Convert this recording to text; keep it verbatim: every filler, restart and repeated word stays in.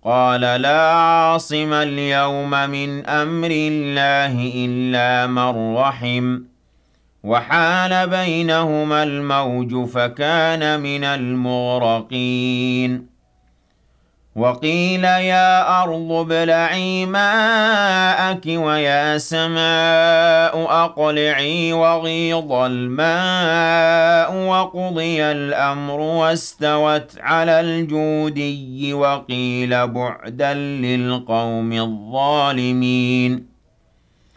قال لا عاصم اليوم من أمر الله إلا من رحم وحال بينهما الموج فكان من المغرقين وقيل يا أرض ابلعي ماءك ويا سماء أقلعي وغيض الماء وقضي الأمر واستوت على الجودي وقيل بعدا للقوم الظالمين